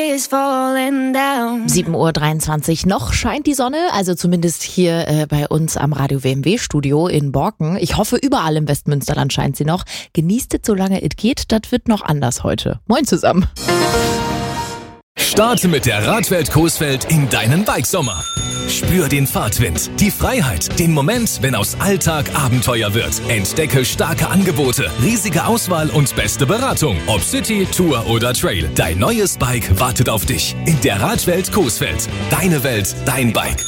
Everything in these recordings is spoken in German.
7:23 Uhr. Noch scheint die Sonne, also zumindest hier bei uns am Radio WMW-Studio in Borken. Ich hoffe, überall im Westmünsterland scheint sie noch. Genießt es, solange es geht. Das wird noch anders heute. Moin zusammen. Starte mit der Radwelt Coesfeld in deinen Bikesommer. Spür den Fahrtwind, die Freiheit, den Moment, wenn aus Alltag Abenteuer wird. Entdecke starke Angebote, riesige Auswahl und beste Beratung. Ob City, Tour oder Trail, dein neues Bike wartet auf dich in der Radwelt Coesfeld. Deine Welt, dein Bike.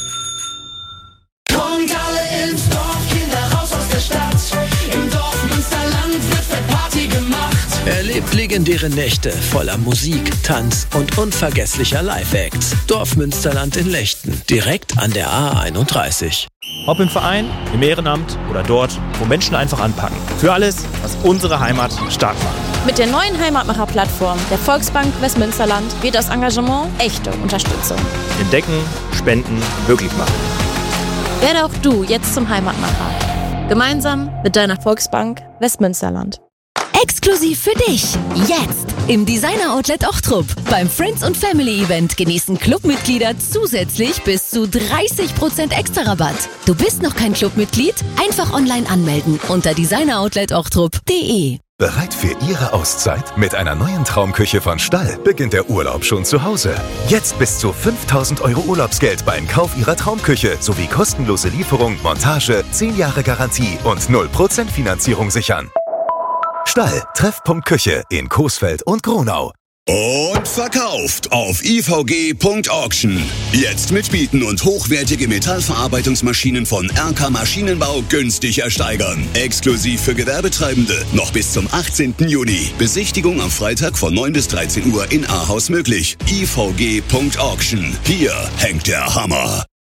Kommt alle ins Dorf, Kinder raus aus der Stadt. Im Dorf Münsterland wird fett Party gemacht. Erlebt legendäre Nächte voller Musik, Tanz und unvergesslicher Live-Acts. Dorf Münsterland in Lechten, direkt an der A31. Ob im Verein, im Ehrenamt oder dort, wo Menschen einfach anpacken. Für alles, was unsere Heimat stark macht. Mit der neuen Heimatmacher-Plattform der Volksbank Westmünsterland wird das Engagement echte Unterstützung. Entdecken, spenden, möglich machen. Werde auch du jetzt zum Heimatmacher. Gemeinsam mit deiner Volksbank Westmünsterland. Exklusiv für dich. Jetzt im Designer Outlet Ochtrup. Beim Friends und Family Event genießen Clubmitglieder zusätzlich bis zu 30% extra Rabatt. Du bist noch kein Clubmitglied? Einfach online anmelden unter designeroutletOchtrup.de. Bereit für Ihre Auszeit? Mit einer neuen Traumküche von Stall beginnt der Urlaub schon zu Hause. Jetzt bis zu 5.000 € Urlaubsgeld beim Kauf Ihrer Traumküche sowie kostenlose Lieferung, Montage, 10 Jahre Garantie und 0% Finanzierung sichern. Stall, Treffpunkt Küche in Coesfeld und Gronau. Und verkauft auf ivg.auction. Jetzt mitbieten und hochwertige Metallverarbeitungsmaschinen von RK Maschinenbau günstig ersteigern. Exklusiv für Gewerbetreibende. Noch bis zum 18. Juni. Besichtigung am Freitag von 9 bis 13 Uhr in Ahaus möglich. ivg.auction. Hier hängt der Hammer.